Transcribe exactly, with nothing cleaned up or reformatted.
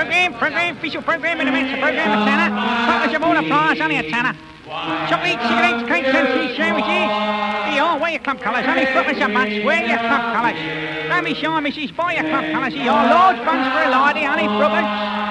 Program, program, official program in the midst of program of Tanner. Package of all the prize, only a Tanner. Chocolate, cigarettes, cakes and cheese sandwiches. Here you are, wear your club colours. Only footers a bunch, wear your club colours. Don't be shy, missus, buy your club colours. Here you are, large buns for a lady, honey, footers.